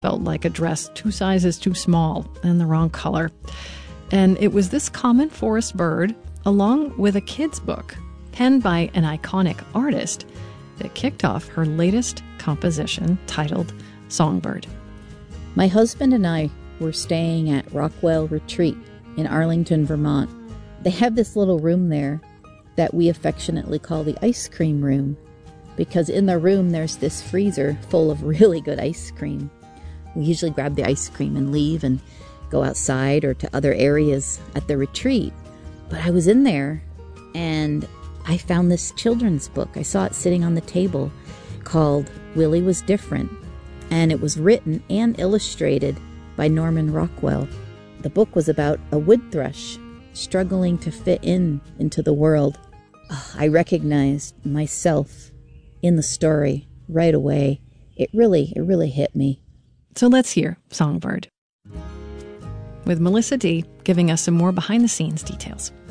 Felt like a dress 2 sizes too small and the wrong color. And it was this common forest bird, along with a kid's book, penned by an iconic artist, that kicked off her latest composition titled Songbird. My husband and I were staying at Rockwell Retreat in Arlington, Vermont. They have this little room there that we affectionately call the ice cream room, because in the room there's this freezer full of really good ice cream. We usually grab the ice cream and leave and go outside or to other areas at the retreat. But I was in there and I found this children's book. I saw it sitting on the table called Willie Was Different. And it was written and illustrated by Norman Rockwell. The book was about a wood thrush struggling to fit into the world. I recognized myself in the story right away. It really hit me. So let's hear Songbird, with Melissa D. giving us some more behind-the-scenes details.